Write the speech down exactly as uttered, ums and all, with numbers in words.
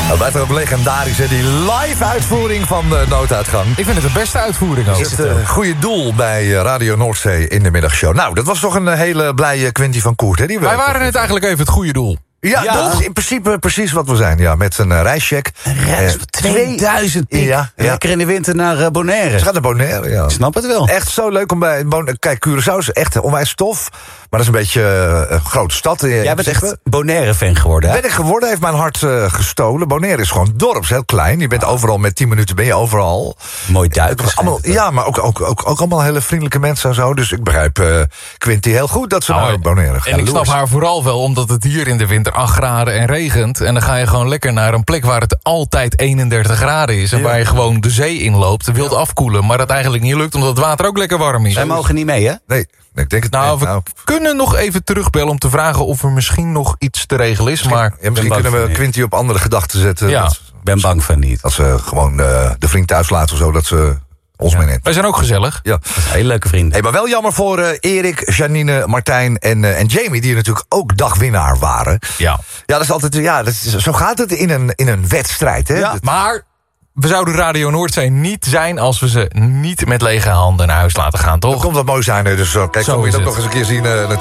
Dat blijft ook legendarisch, hè? Die live uitvoering van de nooduitgang. Ik vind het de beste uitvoering ook. Is het een goede doel bij Radio Noordzee in de middagshow. Nou, dat was toch een hele blije Quinty van Koert, hè? Die Wij waren net eigenlijk even het goede doel. Ja, Ja. dat is in principe precies wat we zijn. Ja, met een uh, reischeck. Een reis Eh, van tweeduizend piek. Ja, ja. Lekker in de winter naar uh, Bonaire. Ze gaat naar Bonaire, ja. Ik snap het wel. Echt zo leuk om bij... Bon- Kijk, Curaçao is echt onwijs tof. Maar dat is een beetje uh, een grote stad. Uh, Jij bent echt Bonaire-fan geworden, hè? Ben ik geworden, heeft mijn hart uh, gestolen. Bonaire is gewoon dorp, is heel klein. Je bent overal met tien minuten ben je overal. Mooi Het Duits. was allemaal, ja, maar ook, ook, ook, ook allemaal hele vriendelijke mensen en zo. Dus ik begrijp uh, Quinty heel goed dat ze Nou, naar Bonaire gaan. En ik snap Loers. haar vooral wel, omdat het hier in de winter acht graden en regent. En dan ga je gewoon lekker naar een plek waar het altijd eenendertig graden is. En Ja. waar je gewoon de zee inloopt, wilt afkoelen. Maar dat eigenlijk niet lukt, omdat het water ook lekker warm is. Wij mogen niet mee, hè? Nee, nee, ik denk het Nou, niet. we Nou, kunnen nog even terugbellen om te vragen of er misschien nog iets te regelen is. Maar ja, misschien bang kunnen van we niet. Quinty op andere gedachten zetten. Ja. Dat, Ik ben bang van niet. dat ze gewoon uh, de vriend thuis laten of zo, dat ze ons meeneemt. wij zijn ook gezellig. Ja. Dat is een hele leuke vriend. Hey, maar wel jammer voor uh, Erik, Janine, Martijn en, uh, en Jamie... die natuurlijk ook dagwinnaar waren. Ja. Ja, dat is altijd, ja, dat is, zo gaat het in een, in een wedstrijd. Hè? Ja. Dat- Maar we zouden Radio Noordzee niet zijn als we ze niet met lege handen naar huis laten gaan, toch? komt wat mooi zijn, hè? Dus uh, kijk, Zo zo moet je is het ook het. nog eens een keer zien. Uh,